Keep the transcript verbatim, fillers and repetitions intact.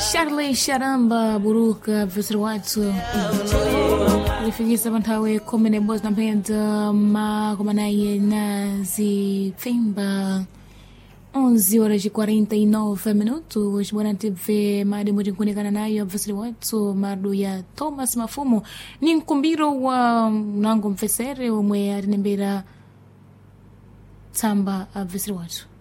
Charlie Charamba Buruka Visruatsu alifikisa pantawe kumi na moja na mpenda makumi naye na zipfimba onze horas e quarenta e nove minutos. Bwana T V madi moja kuonekana nayo Visruatsu madu ya Thomas Mafumo ni mkumbiro wa nango mfesere umwe arinembera tamba Visruatsu.